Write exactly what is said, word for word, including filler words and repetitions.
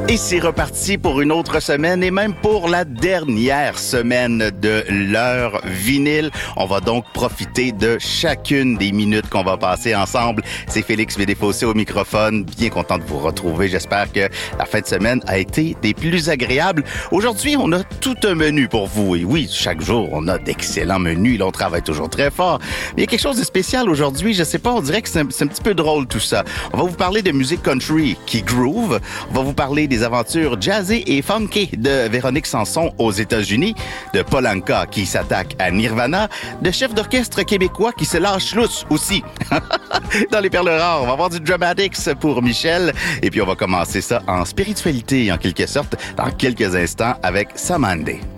Et c'est reparti pour une autre semaine et même pour la dernière semaine de l'heure vinyle. On va donc profiter de chacune des minutes qu'on va passer ensemble. C'est Félix Médéfossé au microphone. Bien content de vous retrouver. J'espère que la fin de semaine a été des plus agréables. Aujourd'hui, on a tout un menu pour vous. Et oui, chaque jour, on a d'excellents menus. Là, on travaille toujours très fort. Mais il y a quelque chose de spécial aujourd'hui. Je sais pas, on dirait que c'est un, c'est un petit peu drôle tout ça. On va vous parler de musique country qui groove. On va vous parler des aventures jazzy et funky de Véronique Sanson aux États-Unis, de Paul Anka qui s'attaque à Nirvana, de chefs d'orchestre québécois qui se lâchent lousse aussi. Dans les perles rares, on va avoir du Dramatics pour Michel. Et puis on va commencer ça en spiritualité, en quelque sorte, dans quelques instants avec Samandé.